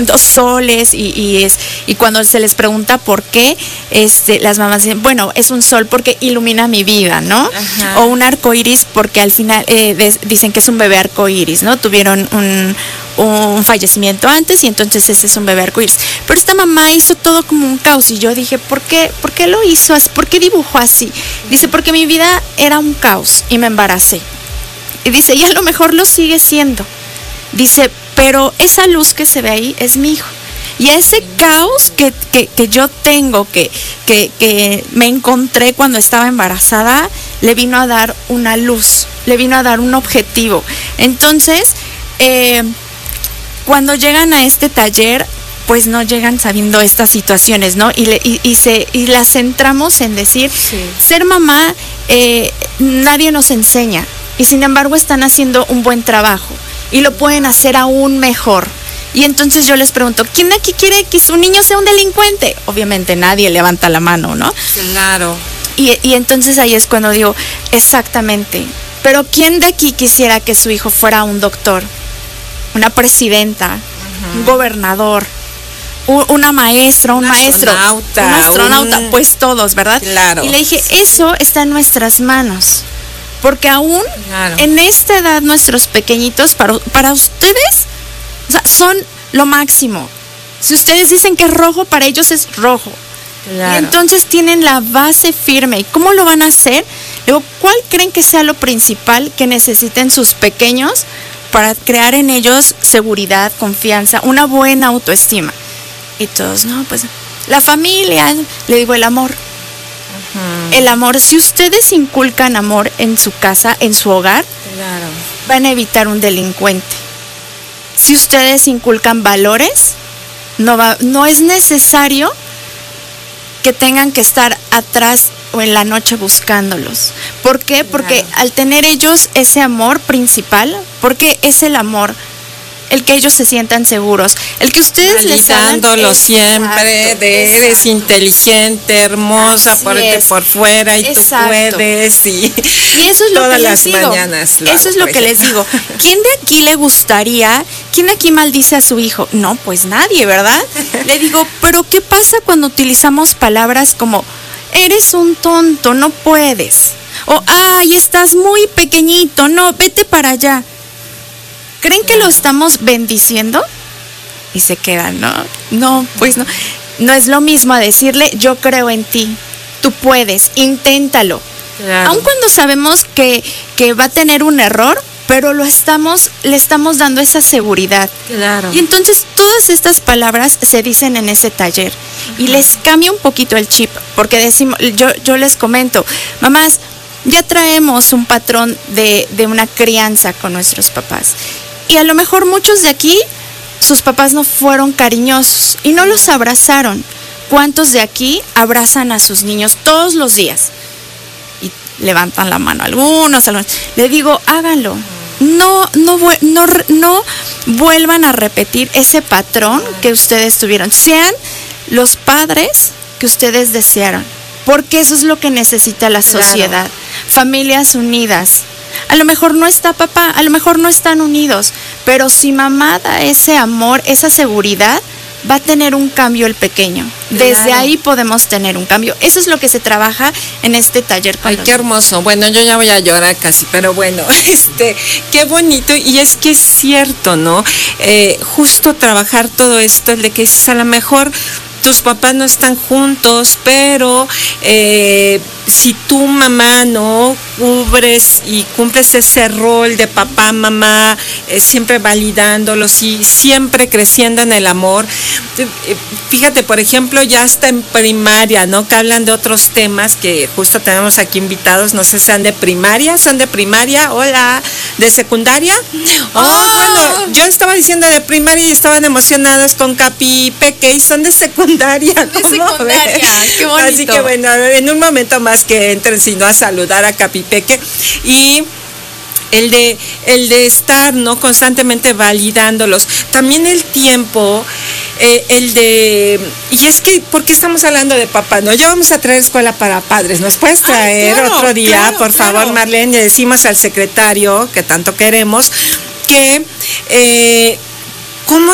soles y cuando se les pregunta por qué, las mamás dicen, bueno, es un sol porque ilumina mi vida, ¿no? Ajá. O un arco iris porque al final dicen que es un bebé arco iris, ¿no? Tuvieron un fallecimiento antes y entonces ese es un bebé arco iris. Pero esta mamá hizo todo como un caos y yo dije, ¿por qué lo hizo así? ¿Por qué dibujó así? Dice, porque mi vida era un caos y me embaracé. Y dice, y a lo mejor lo sigue siendo. Dice, pero esa luz que se ve ahí es mi hijo. Y a ese caos que yo tengo, que me encontré cuando estaba embarazada, le vino a dar una luz, le vino a dar un objetivo. Entonces, cuando llegan a este taller, pues no llegan sabiendo estas situaciones, ¿no? Y las centramos en decir, sí, ser mamá, nadie nos enseña. Y sin embargo están haciendo un buen trabajo. Y lo pueden hacer aún mejor. Y entonces yo les pregunto, ¿quién de aquí quiere que su niño sea un delincuente? Obviamente nadie levanta la mano, ¿no? Claro. Y entonces ahí es cuando digo, exactamente. Pero ¿quién de aquí quisiera que su hijo fuera un doctor, una presidenta, un gobernador, una maestra, un maestro, un astronauta? Pues todos, ¿verdad? Claro. Y le dije, eso está en nuestras manos. Porque aún en esta edad nuestros pequeñitos, para ustedes, o sea, son lo máximo. Si ustedes dicen que es rojo, para ellos es rojo. Claro. Y entonces tienen la base firme. ¿Y cómo lo van a hacer? Luego, ¿cuál creen que sea lo principal que necesiten sus pequeños para crear en ellos seguridad, confianza, una buena autoestima? Y todos, no, pues la familia, le digo, el amor. El amor, si ustedes inculcan amor en su casa, en su hogar, claro, van a evitar un delincuente. Si ustedes inculcan valores, no es necesario que tengan que estar atrás o en la noche buscándolos. ¿Por qué? Porque al tener ellos ese amor principal, porque es el amor el que ellos se sientan seguros, el que ustedes les dándolo siempre, eres inteligente, hermosa, por fuera y tú puedes y eso es lo todas que las les digo. Mañanas eso es lo que les digo. ¿Quién de aquí le gustaría? ¿Quién de aquí maldice a su hijo? No, pues nadie, ¿verdad? Le digo, pero ¿qué pasa cuando utilizamos palabras como eres un tonto, no puedes? O ay, estás muy pequeñito, no, vete para allá. ¿Creen que lo estamos bendiciendo? Y se quedan, no, pues no. No es lo mismo a decirle, yo creo en ti, tú puedes, inténtalo. Claro. Aun cuando sabemos que va a tener un error, pero le estamos dando esa seguridad. Claro. Y entonces todas estas palabras se dicen en ese taller. Y les cambia un poquito el chip, porque decimos, yo les comento, mamás, ya traemos un patrón de una crianza con nuestros papás. Y a lo mejor muchos de aquí, sus papás no fueron cariñosos y no los abrazaron. ¿Cuántos de aquí abrazan a sus niños todos los días? Y levantan la mano algunos. Le digo, háganlo. No vuelvan a repetir ese patrón que ustedes tuvieron. Sean los padres que ustedes desearon. Porque eso es lo que necesita la sociedad. Claro. Familias unidas. A lo mejor no está papá, a lo mejor no están unidos, pero si mamá da ese amor, esa seguridad, va a tener un cambio el pequeño. Desde claro. Ahí podemos tener un cambio. Eso es lo que se trabaja en este taller. Ay, qué hermoso. Bueno, yo ya voy a llorar casi, pero bueno, qué bonito. Y es que es cierto, ¿no? Justo trabajar todo esto, el de que a lo mejor tus papás no están juntos, pero si tu mamá no cubres y cumples ese rol de papá, mamá, siempre validándolos y siempre creciendo en el amor. Fíjate, por ejemplo, ya hasta en primaria, ¿no? Que hablan de otros temas que justo tenemos aquí invitados, no sé si sean de primaria, hola, de secundaria. Bueno, yo estaba diciendo de primaria y estaban emocionadas con Capi y Peque y son de secundaria. De secundaria, qué bonito. Así que bueno, en un momento más que entren, sino a saludar a Capi y Peque y el de estar, ¿no? Constantemente validándolos. También el tiempo, y es que, ¿por qué estamos hablando de papá? No, ya vamos a traer escuela para padres. ¿Nos puedes traer claro, otro día, claro, por favor, claro. Marlene? Le decimos al secretario, que tanto queremos, que, ¿cómo